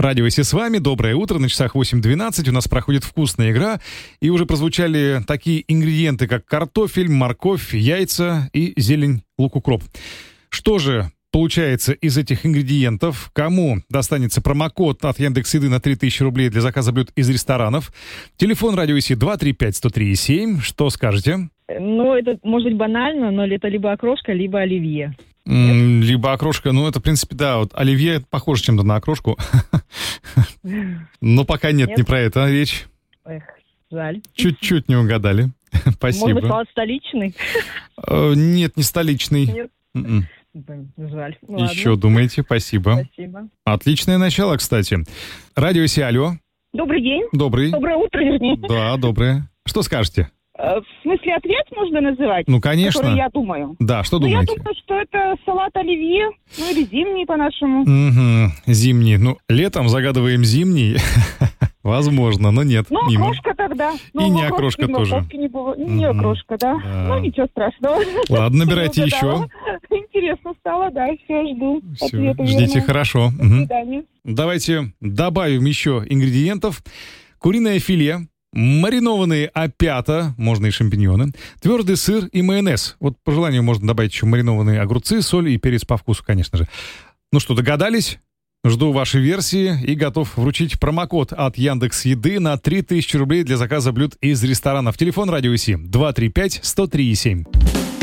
Радио «Си» с вами. Доброе утро. На часах 8:12. У нас проходит вкусная игра. И уже прозвучали такие ингредиенты, как картофель, морковь, яйца и зелень, лук, укроп. Что же получается из этих ингредиентов? Кому достанется промокод от Яндекс.Еды на 3000 рублей для заказа блюд из ресторанов? Телефон радио «Си» 235-103-7. Что скажете? Ну, это может быть банально, но это либо окрошка, либо оливье. Либо окрошка, ну это, в принципе, да, вот оливье похоже чем-то на окрошку. Но пока нет, не про это речь. Эх, жаль. Чуть-чуть не угадали. Спасибо. Может быть, салат столичный? Нет, не столичный. Нет? Жаль. Ладно. Еще думаете, спасибо. Спасибо. Отличное начало, кстати. Радио «Си», алло. Добрый день. Добрый. Доброе утро, вернее. Да, доброе. Что скажете? В смысле, ответ можно называть? Ну, конечно. Который я думаю. Да, что Ну, я думаете? думаю, что это салат оливье, ну или зимний по-нашему. Угу, зимний. Ну, летом загадываем зимний. Возможно, но нет. Ну, мимо. окрошка тогда. И не окрошка тоже. Не окрошка, да. Ну, ничего страшного. Ладно, набирайте еще. Интересно стало, да. Все, жду Все, ответа. ждите, хорошо. До свидания. Давайте добавим еще ингредиентов. Куриное филе, маринованные опята, можно и шампиньоны, твердый сыр и майонез. Вот по желанию можно добавить еще маринованные огурцы, соль и перец по вкусу, конечно же. Ну что, догадались? Жду вашей версии и готов вручить промокод от Яндекс.Еды на 3000 рублей для заказа блюд из ресторанов. Телефон радио «Си» 235-103-7.